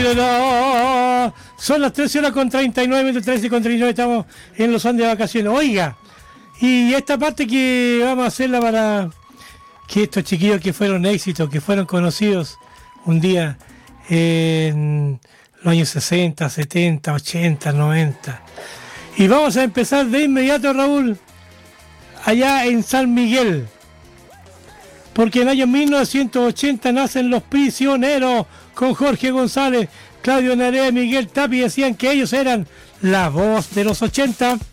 no. Son las 13:39, 13:39, estamos en los Andes de vacaciones. Oiga, y esta parte que vamos a hacerla para que estos chiquillos que fueron éxitos, que fueron conocidos un día en los años 60, 70, 80, 90. Y vamos a empezar de inmediato, Raúl, allá en San Miguel. Porque en el año 1980 nacen Los Prisioneros con Jorge González, Claudio Narea y Miguel Tapia, y decían que ellos eran la voz de los 80.